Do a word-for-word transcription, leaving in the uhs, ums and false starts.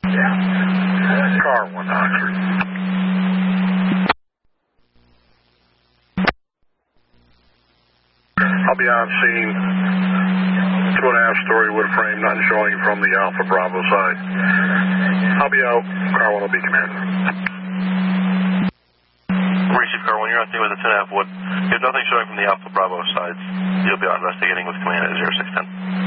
Car one Oxford. I'll be on scene. Two and a half story wood frame, nothing showing from the Alpha Bravo side. I'll be out. Car one will be command. Receive Car one, you're on scene with a two and a half wood. You have nothing showing from the Alpha Bravo sides. You'll be out investigating with command at zero six ten.